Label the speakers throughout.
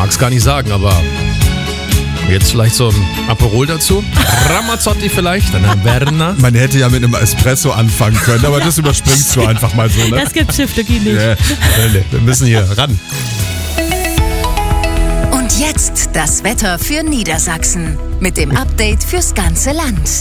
Speaker 1: mag's gar nicht sagen, aber jetzt vielleicht so ein Aperol dazu. Ramazzotti vielleicht, dann Herr Werner.
Speaker 2: Man hätte ja mit einem Espresso anfangen können, aber das überspringst du einfach mal so, ne?
Speaker 3: Das gibt's für Flücki nicht.
Speaker 1: Wir müssen hier ran.
Speaker 4: Und jetzt das Wetter für Niedersachsen mit dem Update fürs ganze Land.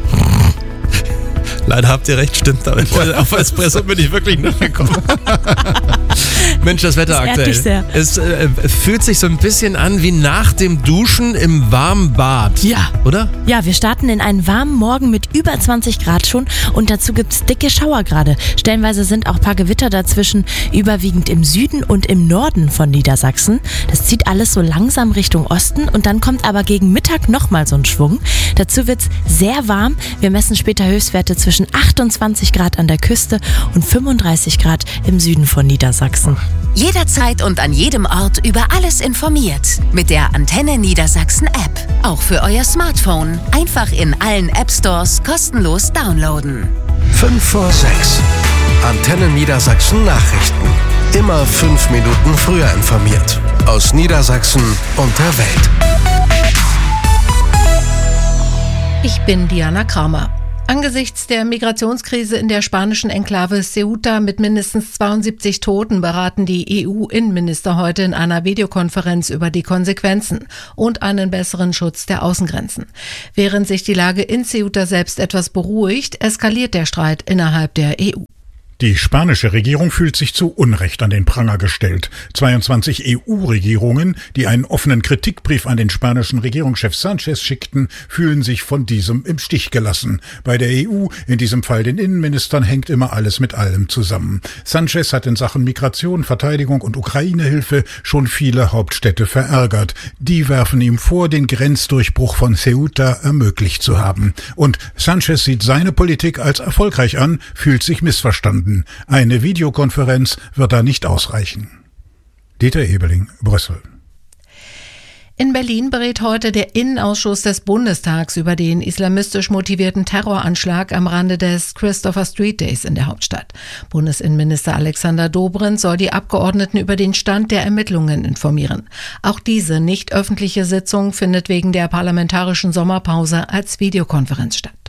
Speaker 1: Leider habt ihr recht, stimmt. Aber auf Espresso bin ich wirklich nicht gekommen. Mensch, das Wetter aktuell. Es fühlt sich so ein bisschen an wie nach dem Duschen im warmen Bad.
Speaker 3: Ja.
Speaker 1: Oder?
Speaker 3: Ja, wir starten in einen warmen Morgen mit über 20 Grad schon und dazu gibt's dicke Schauer gerade. Stellenweise sind auch ein paar Gewitter dazwischen, überwiegend im Süden und im Norden von Niedersachsen. Das zieht alles so langsam Richtung Osten und dann kommt aber gegen Mittag nochmal so ein Schwung. Dazu wird's sehr warm. Wir messen später Höchstwerte zwischen 28 Grad an der Küste und 35 Grad im Süden von Niedersachsen.
Speaker 4: Jederzeit und an jedem Ort über alles informiert. Mit der Antenne Niedersachsen App. Auch für euer Smartphone. Einfach in allen App Stores kostenlos downloaden.
Speaker 5: 5 vor 6. Antenne Niedersachsen Nachrichten. Immer 5 Minuten früher informiert. Aus Niedersachsen und der Welt.
Speaker 6: Ich bin Diana Kramer. Angesichts der Migrationskrise in der spanischen Enklave Ceuta mit mindestens 72 Toten beraten die EU-Innenminister heute in einer Videokonferenz über die Konsequenzen und einen besseren Schutz der Außengrenzen. Während sich die Lage in Ceuta selbst etwas beruhigt, eskaliert der Streit innerhalb der EU.
Speaker 7: Die spanische Regierung fühlt sich zu Unrecht an den Pranger gestellt. 22 EU-Regierungen, die einen offenen Kritikbrief an den spanischen Regierungschef Sánchez schickten, fühlen sich von diesem im Stich gelassen. Bei der EU, in diesem Fall den Innenministern, hängt immer alles mit allem zusammen. Sánchez hat in Sachen Migration, Verteidigung und Ukraine-Hilfe schon viele Hauptstädte verärgert. Die werfen ihm vor, den Grenzdurchbruch von Ceuta ermöglicht zu haben. Und Sánchez sieht seine Politik als erfolgreich an, fühlt sich missverstanden. Eine Videokonferenz wird da nicht ausreichen. Dieter Ebeling, Brüssel.
Speaker 6: In Berlin berät heute der Innenausschuss des Bundestags über den islamistisch motivierten Terroranschlag am Rande des Christopher Street Days in der Hauptstadt. Bundesinnenminister Alexander Dobrindt soll die Abgeordneten über den Stand der Ermittlungen informieren. Auch diese nicht öffentliche Sitzung findet wegen der parlamentarischen Sommerpause als Videokonferenz statt.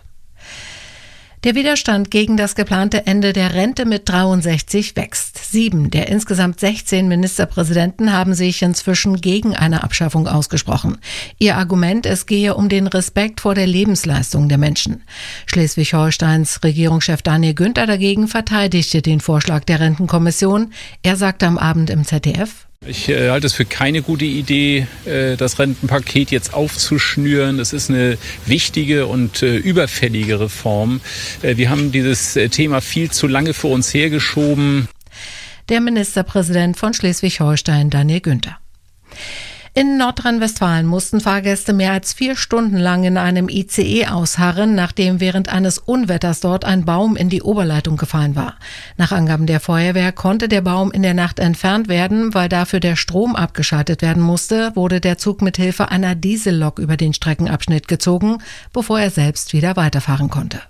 Speaker 6: Der Widerstand gegen das geplante Ende der Rente mit 63 wächst. 7 der insgesamt 16 Ministerpräsidenten haben sich inzwischen gegen eine Abschaffung ausgesprochen. Ihr Argument, es gehe um den Respekt vor der Lebensleistung der Menschen. Schleswig-Holsteins Regierungschef Daniel Günther dagegen verteidigte den Vorschlag der Rentenkommission. Er sagte am Abend im ZDF:
Speaker 8: Ich halte es für keine gute Idee, das Rentenpaket jetzt aufzuschnüren. Es ist eine wichtige und überfällige Reform. Wir haben dieses Thema viel zu lange vor uns hergeschoben.
Speaker 6: Der Ministerpräsident von Schleswig-Holstein, Daniel Günther. In Nordrhein-Westfalen mussten Fahrgäste mehr als 4 Stunden lang in einem ICE ausharren, nachdem während eines Unwetters dort ein Baum in die Oberleitung gefallen war. Nach Angaben der Feuerwehr konnte der Baum in der Nacht entfernt werden, weil dafür der Strom abgeschaltet werden musste, wurde der Zug mit Hilfe einer Diesellok über den Streckenabschnitt gezogen, bevor er selbst wieder weiterfahren konnte.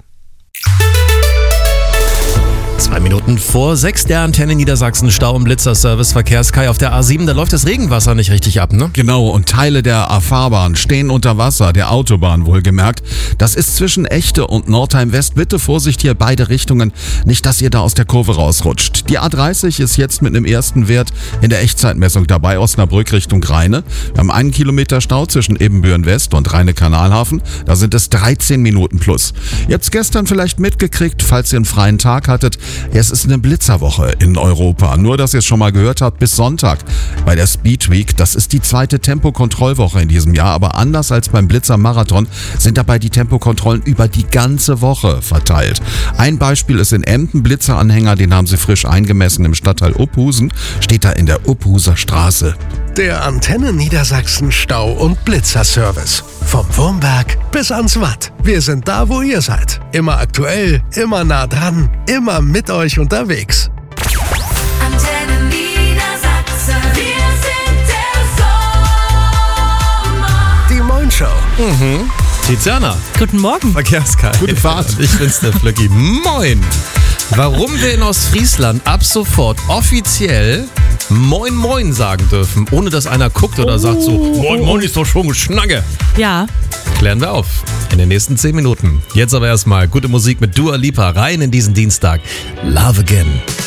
Speaker 1: 2 Minuten vor 6 der Antenne Niedersachsen, Stau- und Blitzerservice Verkehrskai auf der A7. Da läuft das Regenwasser nicht richtig ab, ne?
Speaker 2: Genau, und Teile der A-Fahrbahn stehen unter Wasser, der Autobahn wohlgemerkt. Das ist zwischen Echte und Nordheim-West. Bitte Vorsicht hier, beide Richtungen. Nicht, dass ihr da aus der Kurve rausrutscht. Die A30 ist jetzt mit einem ersten Wert in der Echtzeitmessung dabei, Osnabrück Richtung Rheine. Wir haben 1 Kilometer Stau zwischen Ebenbüren-West und Rheine-Kanalhafen. Da sind es 13 Minuten plus. Ihr habt's gestern vielleicht mitgekriegt, falls ihr einen freien Tag hattet. Es ist eine Blitzerwoche in Europa. Nur, dass ihr es schon mal gehört habt, bis Sonntag bei der Speed Week. Das ist die 2. Tempokontrollwoche in diesem Jahr. Aber anders als beim Blitzer-Marathon sind dabei die Tempokontrollen über die ganze Woche verteilt. Ein Beispiel ist in Emden. Blitzeranhänger, den haben sie frisch eingemessen im Stadtteil Uphusen. Steht da in der Uphuser Straße.
Speaker 5: Der Antenne Niedersachsen Stau- und Blitzerservice. Vom Wurmberg bis ans Watt. Wir sind da, wo ihr seid. Immer aktuell, immer nah dran, immer mit euch unterwegs.
Speaker 4: Antenne Niedersachsen. Wir sind der Sommer.
Speaker 5: Die Moin Show.
Speaker 1: Tiziana.
Speaker 3: Guten Morgen.
Speaker 1: Verkehrskai.
Speaker 2: Gute Fahrt.
Speaker 1: Ich bin's, der Flöcki. Moin. Warum wir in Ostfriesland ab sofort offiziell Moin Moin sagen dürfen, ohne dass einer guckt oder sagt so, Moin Moin ist doch schon Schnagge.
Speaker 3: Ja.
Speaker 1: Klären wir auf in den nächsten 10 Minuten. Jetzt aber erstmal gute Musik mit Dua Lipa rein in diesen Dienstag. Love Again.